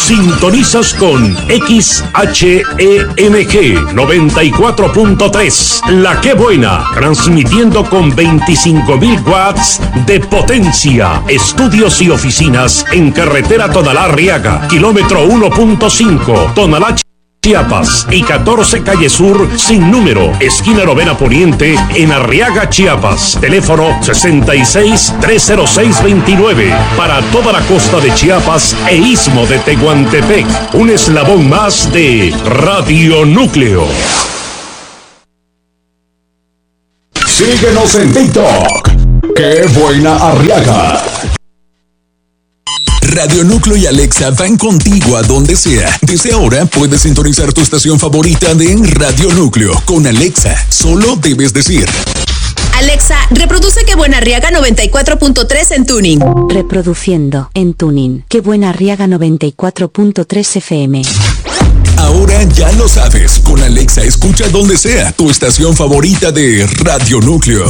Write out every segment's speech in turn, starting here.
Sintonizas con XHEMG 94.3, La Que Buena, transmitiendo con 25,000 watts de potencia. Estudios y oficinas en carretera Tonalá-Arriaga, kilómetro 1.5, Tonalá, Chiapas, y 14 Calle Sur sin número, esquina Novena Poniente, en Arriaga, Chiapas. Teléfono 66-306-29 para toda la costa de Chiapas e istmo de Tehuantepec. Un eslabón más de Radio Núcleo. Síguenos en TikTok. ¡Qué buena Arriaga! Radio Núcleo y Alexa van contigo a donde sea. Desde ahora puedes sintonizar tu estación favorita de Radio Núcleo con Alexa. Solo debes decir: Alexa, reproduce Qué Buena Arriaga 94.3 en Tuning. Reproduciendo en Tuning Qué Buena Arriaga 94.3 FM. Ahora ya lo sabes. Con Alexa escucha donde sea tu estación favorita de Radio Núcleo.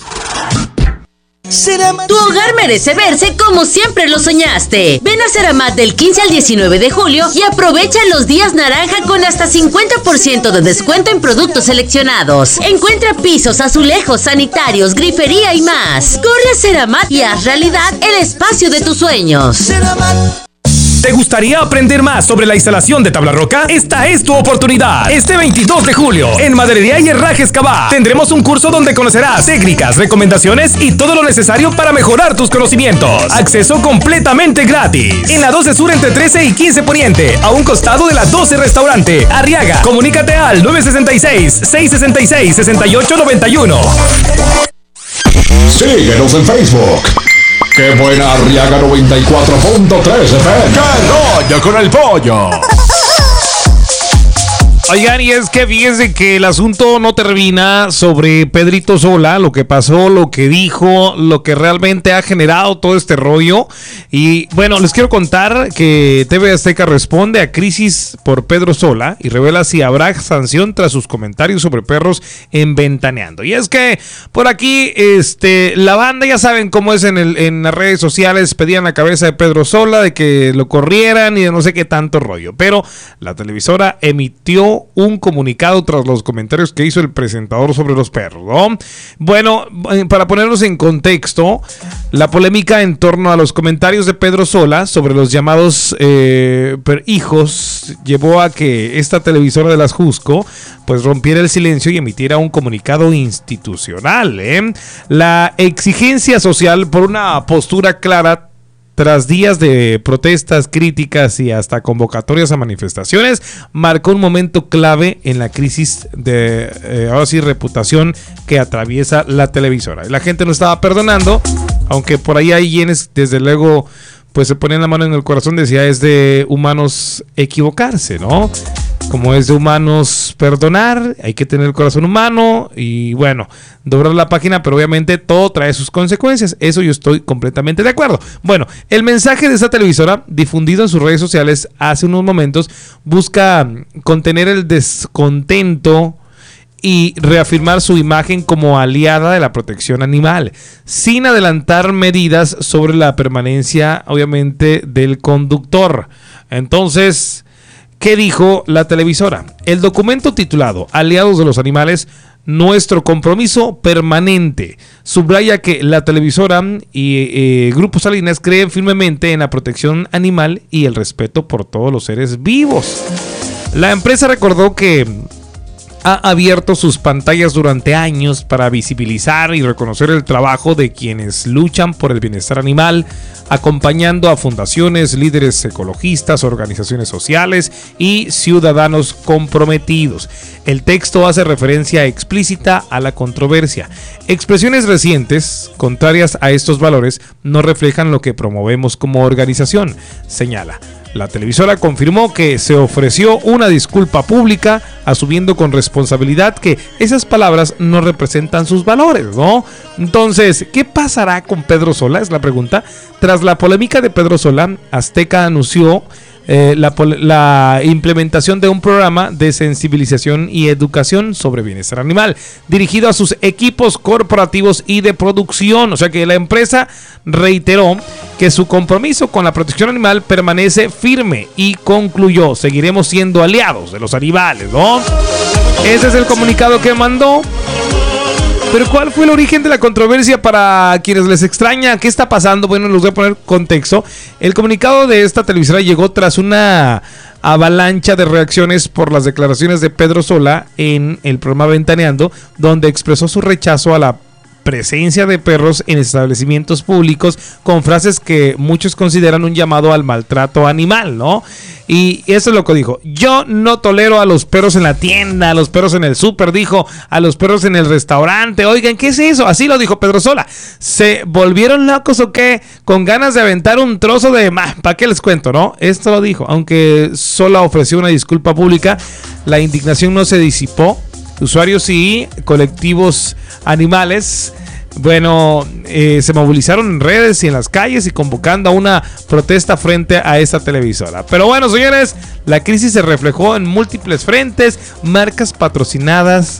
Tu hogar merece verse como siempre lo soñaste. Ven a Ceramat del 15 al 19 de julio y aprovecha los días naranja con hasta 50% de descuento en productos seleccionados. Encuentra pisos, azulejos, sanitarios, grifería y más. Corre a Ceramat y haz realidad el espacio de tus sueños. ¿Te gustaría aprender más sobre la instalación de tabla roca? Esta es tu oportunidad. Este 22 de julio, en Maderería y Herrajes Cabá, tendremos un curso donde conocerás técnicas, recomendaciones y todo lo necesario para mejorar tus conocimientos. Acceso completamente gratis. En la 12 Sur entre 13 y 15 Poniente, a un costado de la 12 Restaurante, Arriaga. Comunícate al 966-666-6891. Síguenos en Facebook. ¡Qué buena Arriaga 94.3 FM! ¡Qué rollo con el pollo! Oigan, y es que fíjense que el asunto no termina sobre Pedrito Sola, lo que pasó, lo que dijo, lo que realmente ha generado todo este rollo. Y bueno, les quiero contar que TV Azteca responde a crisis por Pedro Sola y revela si habrá sanción tras sus comentarios sobre perros en Ventaneando. Y es que por aquí la banda, ya saben cómo es en las redes sociales, pedían la cabeza de Pedro Sola, de que lo corrieran y de no sé qué tanto rollo. Pero la televisora emitió un comunicado tras los comentarios que hizo el presentador sobre los perros, ¿no? Bueno, para ponernos en contexto, la polémica en torno a los comentarios de Pedro Sola sobre los llamados hijos llevó a que esta televisora de las Jusco pues rompiera el silencio y emitiera un comunicado institucional, La exigencia social por una postura clara tras días de protestas, críticas y hasta convocatorias a manifestaciones, marcó un momento clave en la crisis de, ahora sí, reputación que atraviesa la televisora. Y la gente no estaba perdonando, aunque por ahí hay quienes, desde luego, pues se ponían la mano en el corazón, decía, es de humanos equivocarse, ¿no? Como es de humanos perdonar, hay que tener el corazón humano y bueno, doblar la página, pero obviamente todo trae sus consecuencias. Eso yo estoy completamente de acuerdo. Bueno, el mensaje de esta televisora, difundido en sus redes sociales hace unos momentos, busca contener el descontento y reafirmar su imagen como aliada de la protección animal, sin adelantar medidas sobre la permanencia, obviamente, del conductor. Entonces, ¿qué dijo la televisora? El documento titulado Aliados de los Animales, nuestro compromiso permanente, subraya que la televisora y Grupo Salinas creen firmemente en la protección animal y el respeto por todos los seres vivos. La empresa recordó que ha abierto sus pantallas durante años para visibilizar y reconocer el trabajo de quienes luchan por el bienestar animal, acompañando a fundaciones, líderes ecologistas, organizaciones sociales y ciudadanos comprometidos. El texto hace referencia explícita a la controversia. Expresiones recientes, contrarias a estos valores, no reflejan lo que promovemos como organización, señala. La televisora confirmó que se ofreció una disculpa pública, asumiendo con responsabilidad que esas palabras no representan sus valores, ¿no? Entonces, ¿qué pasará con Pedro Sola? Es la pregunta. Tras la polémica de Pedro Sola, Azteca anunció la implementación de un programa de sensibilización y educación sobre bienestar animal dirigido a sus equipos corporativos y de producción. O sea que la empresa reiteró que su compromiso con la protección animal permanece firme y concluyó: seguiremos siendo aliados de los animales, ¿no? Ese es el comunicado que mandó. Pero ¿cuál fue el origen de la controversia para quienes les extraña? ¿Qué está pasando? Bueno, les voy a poner contexto. El comunicado de esta televisora llegó tras una avalancha de reacciones por las declaraciones de Pedro Sola en el programa Ventaneando, donde expresó su rechazo a la presencia de perros en establecimientos públicos con frases que muchos consideran un llamado al maltrato animal, ¿no? Y eso es lo que dijo: yo no tolero a los perros en la tienda, a los perros en el súper, dijo, a los perros en el restaurante. Oigan, ¿qué es eso? Así lo dijo Pedro Sola. ¿Se volvieron locos o qué? Con ganas de aventar un trozo de... ¿Para qué les cuento, no? Esto lo dijo. Aunque Sola ofreció una disculpa pública, la indignación no se disipó. Usuarios y colectivos animales, bueno, se movilizaron en redes y en las calles y convocando a una protesta frente a esta televisora. Pero bueno, señores, la crisis se reflejó en múltiples frentes. Marcas patrocinadoras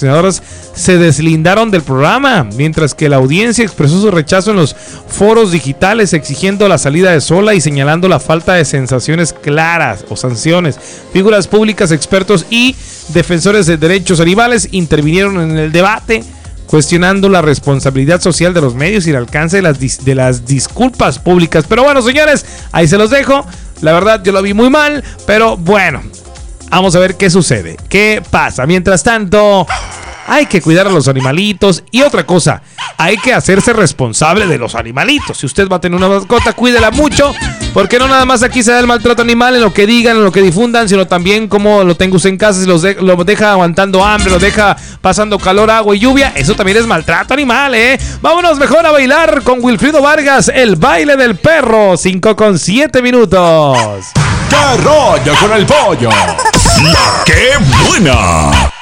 se deslindaron del programa, mientras que la audiencia expresó su rechazo en los foros digitales, exigiendo la salida de Sola y señalando la falta de sensaciones claras o sanciones. Figuras públicas, expertos y defensores de derechos animales intervinieron en el debate, cuestionando la responsabilidad social de los medios y el alcance de las disculpas públicas. Pero bueno, señores, ahí se los dejo. La verdad, yo lo vi muy mal, pero bueno, vamos a ver qué sucede, qué pasa. Mientras tanto, hay que cuidar a los animalitos. Y otra cosa, hay que hacerse responsable de los animalitos. Si usted va a tener una mascota, cuídela mucho, porque no nada más aquí se da el maltrato animal en lo que digan, en lo que difundan, sino también como lo tenga usted en casa. Si lo deja aguantando hambre, lo deja pasando calor, agua y lluvia, eso también es maltrato animal, ¿eh? Vámonos mejor a bailar con Wilfrido Vargas, el baile del perro. 5:07 minutos. ¡Qué rollo con el pollo! ¡La qué buena!